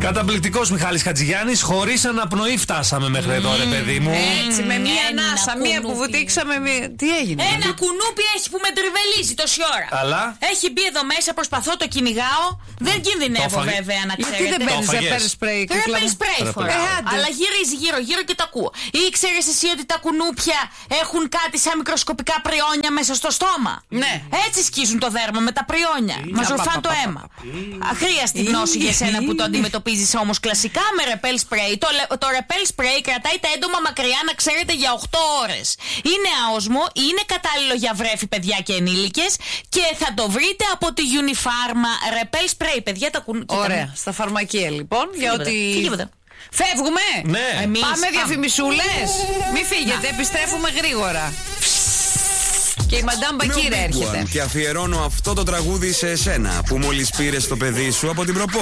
Καταπληκτικός Μιχάλης Χατζηγιάννης. Χωρίς αναπνοή φτάσαμε μέχρι εδώ, ρε παιδί μου. Έτσι, με μία ανάσα, μία που βουτήξαμε. Τι έγινε? Ένα κουνούπι έχει που με τριβελίζει τόση ώρα. Αλλά έχει μπει εδώ μέσα, προσπαθώ, το κυνηγάω. Δεν κινδυνεύω βέβαια, να ξέρετε. Γιατί δεν παίρνεις ρεπέλ σπρέι? Ρεπέλ σπρέι φοράω. Αλλά γυρίζει γύρω-γύρω και το ακούω. Ή ήξερες εσύ ότι τα κουνούπια έχουν κάτι σαν μικροσκοπικά πριόνια μέσα στο στόμα? Ναι. Έτσι σκίζουν το δέρμα με τα πριόνια. Μας ρουφάν το αίμα. Αχρίαστη γνώση για σένα που το αντιμετωπίζεις όμως κλασικά με ρεπέλ σπρέι. Το ρεπέλ σπρέι κρατάει τα έντομα μακριά, να ξέρετε, για 8 ώρες. Είναι άοσμο, είναι κατάλληλο για βρέφη, παιδιά και ενήλικες και θα το βρείτε από τη Unifarma. Ρεπέλ σπρέι, παιδιά, τα κουνούπια. Ωραία. Στα φαρμακεία λοιπόν. Φύγετε. Φεύγουμε! Ναι. Πάμε διαφημισούλες. Μη φύγετε, επιστρέφουμε γρήγορα. Και η Μαντάμ Μπακύρα έρχεται. Και αφιερώνω αυτό το τραγούδι σε εσένα που μόλις πήρες το παιδί σου από την προπόνηση.